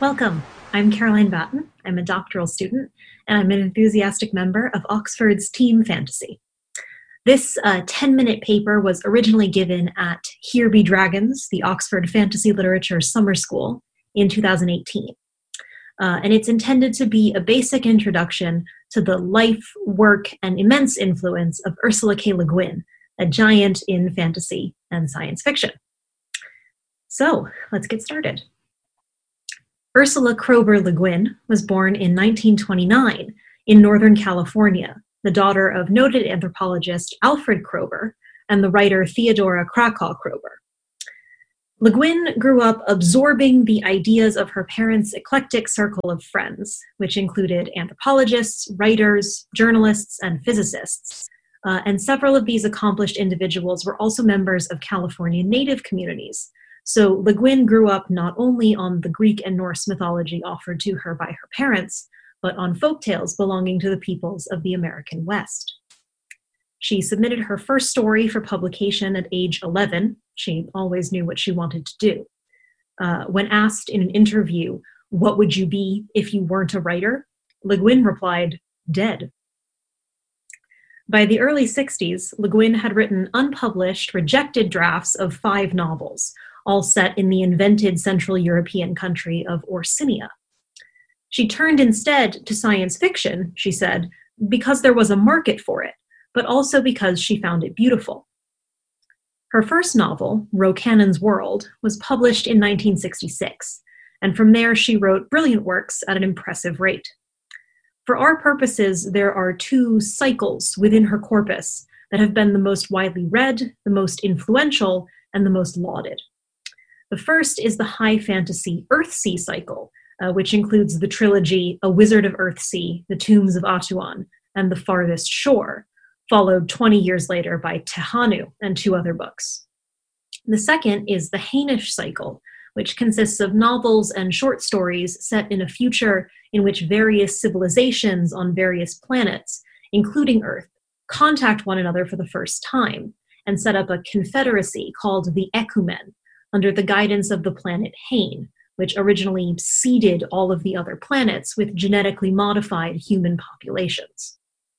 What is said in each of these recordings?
Welcome. I'm Caroline Batten. I'm a doctoral student, and I'm an enthusiastic member of Oxford's Team Fantasy. This 10-minute paper was originally given at Here Be Dragons, the Oxford Fantasy Literature Summer School, in 2018. And it's intended to be a basic introduction to the life, work, and immense influence of Ursula K. Le Guin, a giant in fantasy and science fiction. So, let's get started. Ursula Kroeber Le Guin was born in 1929 in Northern California, the daughter of noted anthropologist Alfred Kroeber and the writer Theodora Krakau-Kroeber. Le Guin grew up absorbing the ideas of her parents' eclectic circle of friends, which included anthropologists, writers, journalists, and physicists. And several of these accomplished individuals were also members of California Native communities. So Le Guin grew up not only on the Greek and Norse mythology offered to her by her parents, but on folktales belonging to the peoples of the American West. She submitted her first story for publication at age 11. She always knew what she wanted to do. When asked in an interview, "What would you be if you weren't a writer?" Le Guin replied, "Dead." By the early 60s, Le Guin had written unpublished, rejected drafts of 5 novels, all set in the invented Central European country of Orsinia. She turned instead to science fiction, she said, because there was a market for it, but also because she found it beautiful. Her first novel, Rocannon's World, was published in 1966, and from there she wrote brilliant works at an impressive rate. For our purposes, there are 2 cycles within her corpus that have been the most widely read, the most influential, and the most lauded. The first is the high fantasy Earthsea cycle, which includes the trilogy A Wizard of Earthsea, The Tombs of Atuan, and The Farthest Shore, followed 20 years later by Tehanu and 2 other books. The second is the Hainish cycle, which consists of novels and short stories set in a future in which various civilizations on various planets, including Earth, contact one another for the first time and set up a confederacy called the Ekumen, under the guidance of the planet Hain, which originally seeded all of the other planets with genetically modified human populations.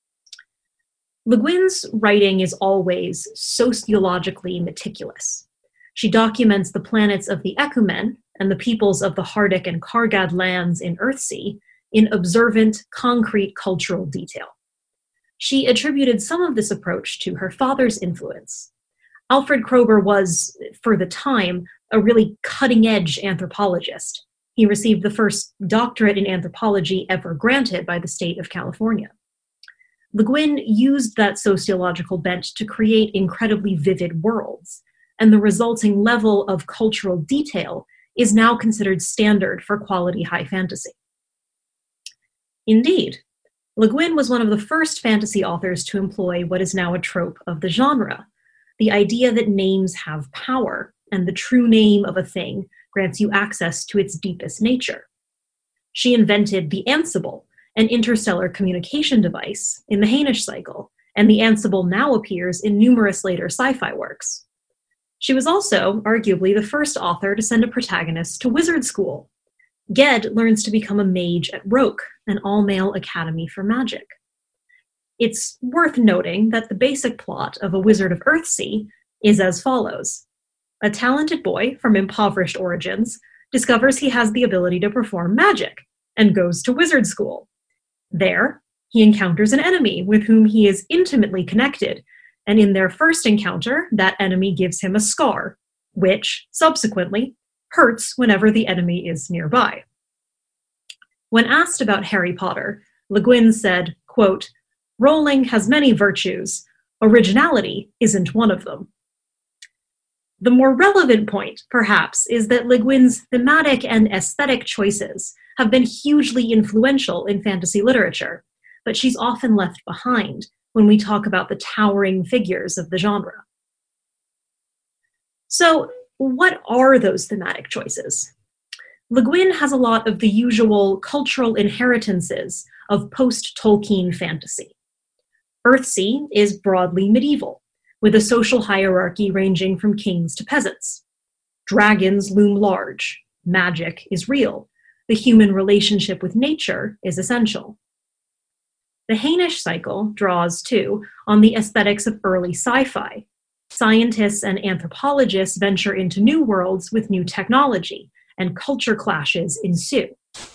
Le Guin's writing is always sociologically meticulous. She documents the planets of the Ekumen and the peoples of the Hardic and Kargad lands in Earthsea in observant, concrete cultural detail. She attributed some of this approach to her father's influence. Alfred Kroeber was, for the time, a really cutting-edge anthropologist. He received the first doctorate in anthropology ever granted by the state of California. Le Guin used that sociological bent to create incredibly vivid worlds, and the resulting level of cultural detail is now considered standard for quality high fantasy. Indeed, Le Guin was one of the first fantasy authors to employ what is now a trope of the genre, the idea that names have power, and the true name of a thing grants you access to its deepest nature. She invented the Ansible, an interstellar communication device, in the Hainish cycle, and the Ansible now appears in numerous later sci-fi works. She was also, arguably, the first author to send a protagonist to wizard school. Ged learns to become a mage at Roke, an all-male academy for magic. It's worth noting that the basic plot of A Wizard of Earthsea is as follows. A talented boy from impoverished origins discovers he has the ability to perform magic and goes to wizard school. There, he encounters an enemy with whom he is intimately connected, and in their first encounter, that enemy gives him a scar, which, subsequently, hurts whenever the enemy is nearby. When asked about Harry Potter, Le Guin said, quote, "Rowling has many virtues. Originality isn't one of them." The more relevant point, perhaps, is that Le Guin's thematic and aesthetic choices have been hugely influential in fantasy literature, but she's often left behind when we talk about the towering figures of the genre. So, what are those thematic choices? Le Guin has a lot of the usual cultural inheritances of post-Tolkien fantasy. Earthsea is broadly medieval, with a social hierarchy ranging from kings to peasants. Dragons loom large. Magic is real. the human relationship with nature is essential. The Hainish cycle draws, too, on the aesthetics of early sci-fi. Scientists and anthropologists venture into new worlds with new technology, and culture clashes ensue.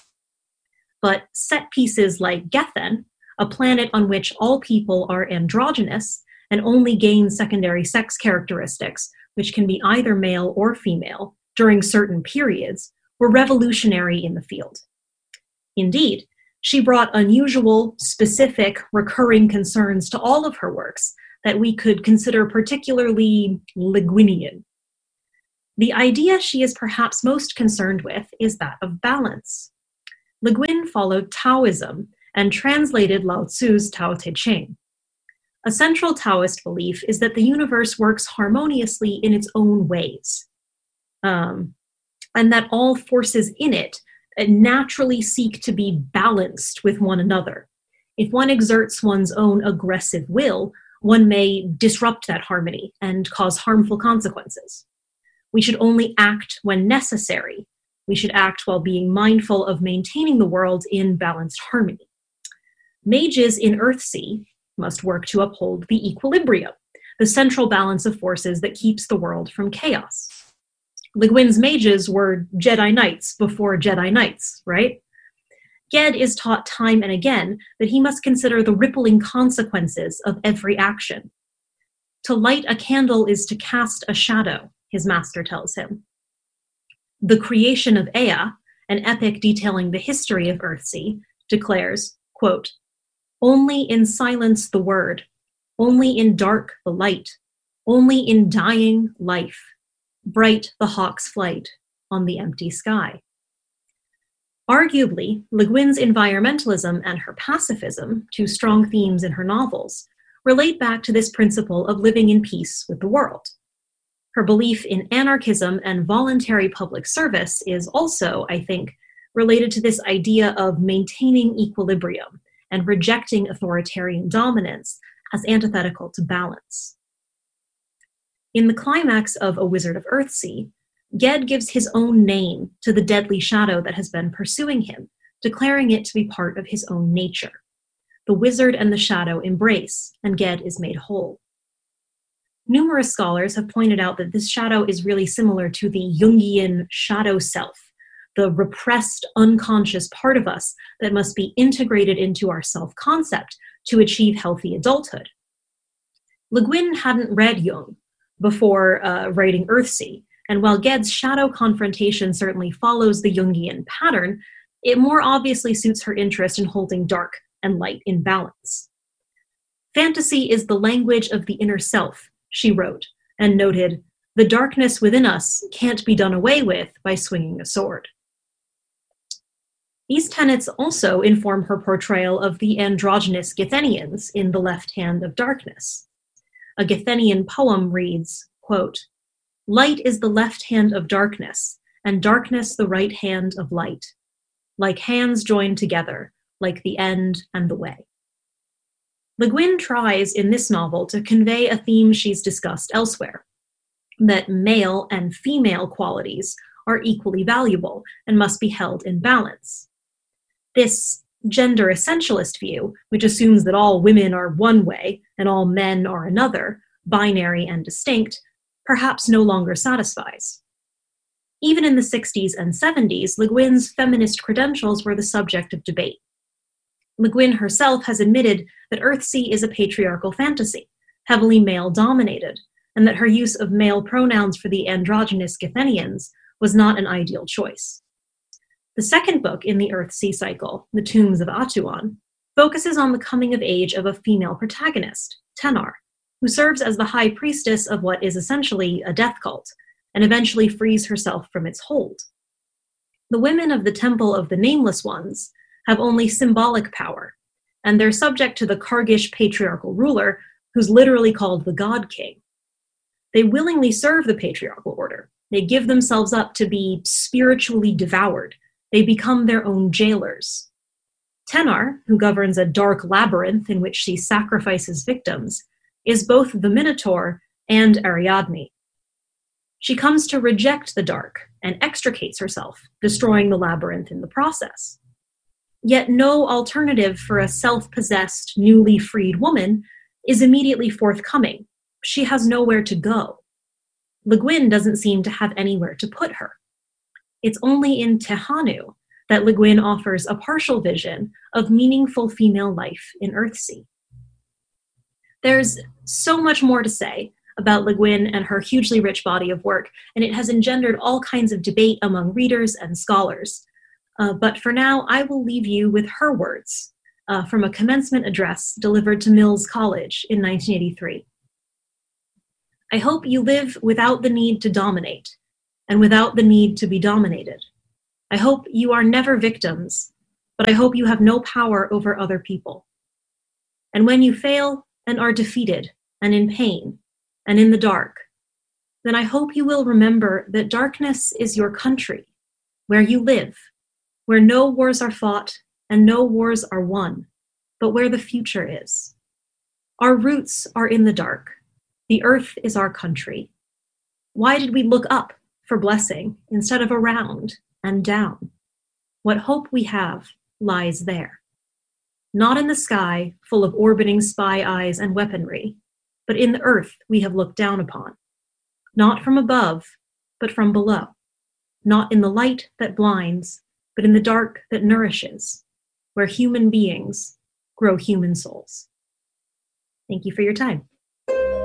But set pieces like Gethen, a planet on which all people are androgynous and only gain secondary sex characteristics, which can be either male or female, during certain periods, were revolutionary in the field. Indeed, she brought unusual, specific, recurring concerns to all of her works that we could consider particularly Le Guinian. The idea she is perhaps most concerned with is that of balance. Le Guin followed Taoism and translated Lao Tzu's Tao Te Ching. A central Taoist belief is that the universe works harmoniously in its own ways, and that all forces in it naturally seek to be balanced with one another. If one exerts one's own aggressive will, one may disrupt that harmony and cause harmful consequences. We should only act when necessary. We should act while being mindful of maintaining the world in balanced harmony. Mages in Earthsea must work to uphold the equilibrium, the central balance of forces that keeps the world from chaos. Le Guin's mages were Jedi Knights before Jedi Knights, right? Ged is taught time and again that he must consider the rippling consequences of every action. To light a candle is to cast a shadow, his master tells him. The Creation of Ea, an epic detailing the history of Earthsea, declares, quote, "Only in silence the word, only in dark the light, only in dying life, bright the hawk's flight on the empty sky." Arguably, Le Guin's environmentalism and her pacifism, two strong themes in her novels, relate back to this principle of living in peace with the world. Her belief in anarchism and voluntary public service is also, I think, related to this idea of maintaining equilibrium and rejecting authoritarian dominance as antithetical to balance. In the climax of A Wizard of Earthsea, Ged gives his own name to the deadly shadow that has been pursuing him, declaring it to be part of his own nature. The wizard and the shadow embrace, and Ged is made whole. Numerous scholars have pointed out that this shadow is really similar to the Jungian shadow self, the repressed, unconscious part of us that must be integrated into our self-concept to achieve healthy adulthood. Le Guin hadn't read Jung before writing Earthsea, and while Ged's shadow confrontation certainly follows the Jungian pattern, it more obviously suits her interest in holding dark and light in balance. "Fantasy is the language of the inner self," she wrote, and noted, "The darkness within us can't be done away with by swinging a sword." These tenets also inform her portrayal of the androgynous Gethenians in The Left Hand of Darkness. A Gethenian poem reads, quote, "Light is the left hand of darkness, and darkness the right hand of light, like hands joined together, like the end and the way." Le Guin tries in this novel to convey a theme she's discussed elsewhere, that male and female qualities are equally valuable and must be held in balance. This gender essentialist view, which assumes that all women are one way and all men are another, binary and distinct, perhaps no longer satisfies. Even in the 60s and 70s, Le Guin's feminist credentials were the subject of debate. Le Guin herself has admitted that Earthsea is a patriarchal fantasy, heavily male-dominated, and that her use of male pronouns for the androgynous Gethenians was not an ideal choice. The second book in the Earthsea cycle, The Tombs of Atuan, focuses on the coming of age of a female protagonist, Tenar, who serves as the high priestess of what is essentially a death cult, and eventually frees herself from its hold. The women of the Temple of the Nameless Ones have only symbolic power, and they're subject to the Kargish patriarchal ruler, who's literally called the God King. They willingly serve the patriarchal order. They give themselves up to be spiritually devoured. They become their own jailers. Tenar, who governs a dark labyrinth in which she sacrifices victims, is both the Minotaur and Ariadne. She comes to reject the dark and extricates herself, destroying the labyrinth in the process. Yet no alternative for a self-possessed, newly freed woman is immediately forthcoming. She has nowhere to go. Le Guin doesn't seem to have anywhere to put her. It's only in Tehanu that Le Guin offers a partial vision of meaningful female life in Earthsea. There's so much more to say about Le Guin and her hugely rich body of work, and it has engendered all kinds of debate among readers and scholars. But for now, I will leave you with her words from a commencement address delivered to Mills College in 1983. I hope you live without the need to dominate and without the need to be dominated. I hope you are never victims, but I hope you have no power over other people. And when you fail and are defeated and in pain and in the dark, then I hope you will remember that darkness is your country, where you live, where no wars are fought and no wars are won, but where the future is. Our roots are in the dark. The earth is our country. Why did we look up for blessing instead of around and down? What hope we have lies there. Not in the sky, full of orbiting spy eyes and weaponry, but in the earth we have looked down upon. Not from above, but from below. Not in the light that blinds, but in the dark that nourishes, where human beings grow human souls. Thank you for your time.